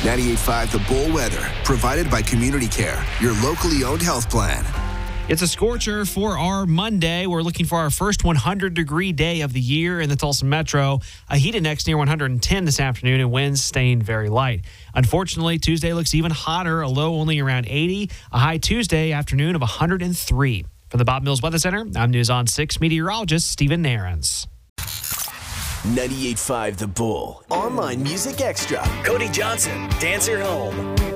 98.5 The Bull weather, provided by Community Care, your locally owned health plan. It's a scorcher for our Monday. We're looking for our first 100-degree day of the year in the Tulsa Metro. A heat index near 110 this afternoon and winds staying very light. Unfortunately, Tuesday looks even hotter, a low only around 80, a high Tuesday afternoon of 103. From the Bob Mills Weather Center, I'm News on 6 meteorologist Stephen Nairns. 98.5 The Bull. Online Music Extra. Cody Johnson, Dancer Home.